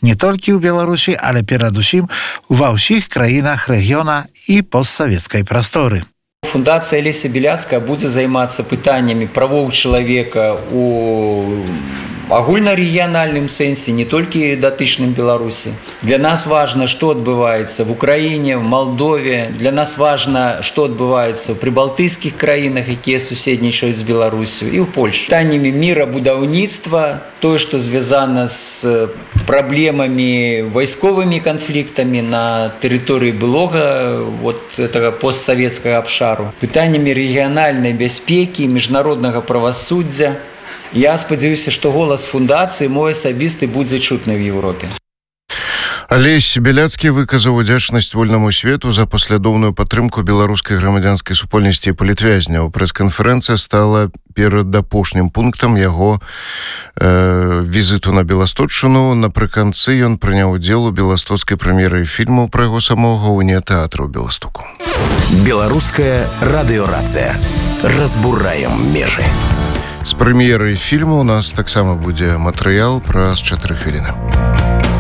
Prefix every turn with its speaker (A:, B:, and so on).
A: не толькі ў Беларусі, але перадусім ва ўсіх краінах рэгіёна і постсавецкай прасторы.
B: Фундацыя Алеся Беляцкая будзе займацца пытаннямі правоў чалавека у агульнарэгіянальным сэнсе, не толькі датычным Беларусі. Для нас важна, што адбываецца в Украіне, в Малдове. Для нас важна, што адбываецца ў прыбалтыйскіх краінах, якія суседнічаюць з Беларусю, і ў Польшчы. Пытаннямі мірабудаўніцтва, тое, што звязана з праблемамі вайсковымі канфліктамі на тэрыторыі былога этого постсавецкага абшару. Пытаннямі рэгіянальнай бяспекі, міжнароднага правасуддзя. Я спадзяюся, што голас фундацыі мой асабісты будзе чутны ў Еўропе.
C: Алесь Беляцкі выказаў удзячнасць вольнаму свету за паслядоўную падтрымку беларускай грамадзянскай супольнасці і палітвязняў. Прэс-канферэнцыя стала перад апошнім пунктам яго візіту на Беласточчыну. Напрыканцы ён прыняў удзел у беластоцкай прэм'еры фільму пра яго самога ў нетэатру ў Беластоку.
D: Беларуская радыёрацыя. Разбураем межы.
C: З прэм'еры фільму у нас таксама будзе матэрыял праз 4 хвіліны.